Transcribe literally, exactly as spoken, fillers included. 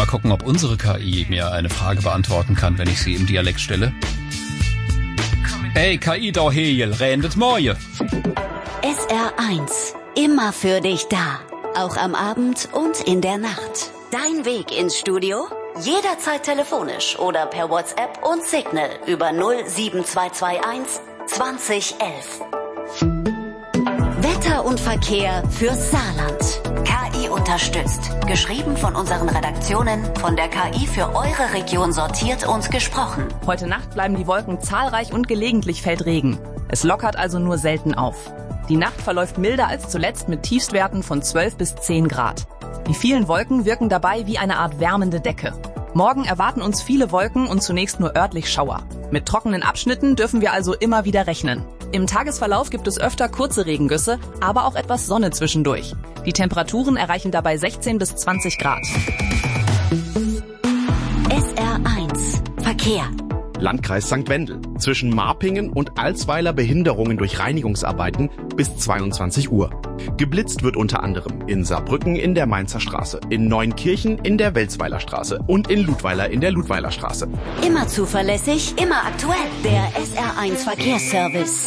mal gucken, ob unsere K I mir eine Frage beantworten kann, wenn ich sie im Dialekt stelle. Hey, K I da Hegel, rendet Moje. S R eins. Immer für dich da. Auch am Abend und in der Nacht. Dein Weg ins Studio? Jederzeit telefonisch oder per WhatsApp und Signal über null sieben zwei zwei eins zwanzig elf. Wetter und Verkehr fürs Saarland. K I unterstützt. Geschrieben von unseren Redaktionen, von der K I für eure Region sortiert und gesprochen. Heute Nacht bleiben die Wolken zahlreich und gelegentlich fällt Regen. Es lockert also nur selten auf. Die Nacht verläuft milder als zuletzt mit Tiefstwerten von zwölf bis zehn Grad. Die vielen Wolken wirken dabei wie eine Art wärmende Decke. Morgen erwarten uns viele Wolken und zunächst nur örtlich Schauer. Mit trockenen Abschnitten dürfen wir also immer wieder rechnen. Im Tagesverlauf gibt es öfter kurze Regengüsse, aber auch etwas Sonne zwischendurch. Die Temperaturen erreichen dabei sechzehn bis zwanzig Grad. S R eins. Verkehr. Landkreis Sankt Wendel. Zwischen Marpingen und Alsweiler Behinderungen durch Reinigungsarbeiten bis zweiundzwanzig Uhr. Geblitzt wird unter anderem in Saarbrücken in der Mainzer Straße, in Neunkirchen in der Welzweiler Straße und in Ludweiler in der Ludweiler Straße. Immer zuverlässig, immer aktuell. Der S R eins Verkehrsservice.